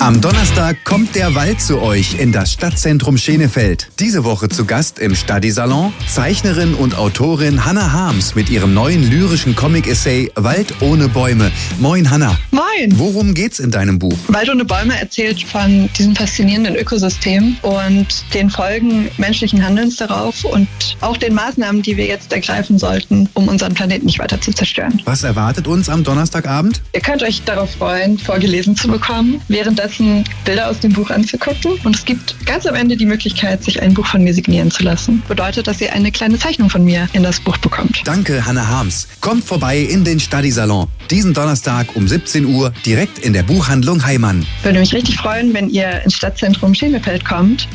Am Donnerstag kommt der Wald zu euch in das Stadtzentrum Schenefeld. Diese Woche zu Gast im Stadi-Salon Zeichnerin und Autorin Hannah Harms mit ihrem neuen lyrischen Comic-Essay Wald ohne Bäume. Moin Hannah. Moin. Worum geht's in deinem Buch? Wald ohne Bäume erzählt von diesem faszinierenden Ökosystem und den Folgen menschlichen Handelns darauf und auch den Maßnahmen, die wir jetzt ergreifen sollten, um unseren Planeten nicht weiter zu zerstören. Was erwartet uns am Donnerstagabend? Ihr könnt euch darauf freuen, vorgelesen zu bekommen, währenddessen Bilder aus dem Buch anzugucken. Und es gibt ganz am Ende die Möglichkeit, sich ein Buch von mir signieren zu lassen. Bedeutet, dass ihr eine kleine Zeichnung von mir in das Buch bekommt. Danke, Hannah Harms. Kommt vorbei in den Stadi-Salon. Diesen Donnerstag um 17 Uhr direkt in der Buchhandlung Heimann. Würde mich richtig freuen, wenn ihr ins Stadtzentrum Schenefeld kommt.